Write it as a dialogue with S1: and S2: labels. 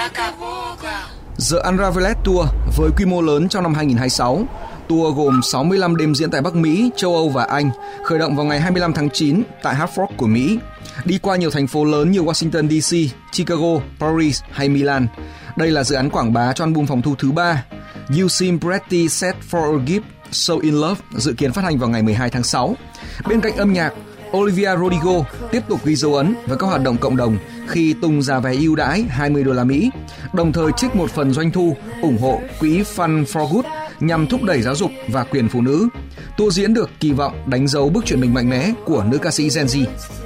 S1: The Unraveled Tour với quy mô lớn trong năm 2026. Tour gồm 65 đêm diễn tại Bắc Mỹ, châu Âu và Anh, khởi động vào ngày 25 tháng 9 tại Hard Rock của Mỹ, đi qua nhiều thành phố lớn như Washington DC, Chicago, Paris hay Milan. Đây là dự án quảng bá cho album phòng thu thứ 3, You Seem Pretty Set for a Gift, So in Love, dự kiến phát hành vào ngày 12 tháng 6. Bên cạnh âm nhạc, Olivia Rodrigo tiếp tục ghi dấu ấn với các hoạt động cộng đồng khi tung giá vé ưu đãi $20, đồng thời trích một phần doanh thu ủng hộ quỹ Fun for Good nhằm thúc đẩy giáo dục và quyền phụ nữ. Tour diễn được kỳ vọng đánh dấu bước chuyển mình mạnh mẽ của nữ ca sĩ Gen Z.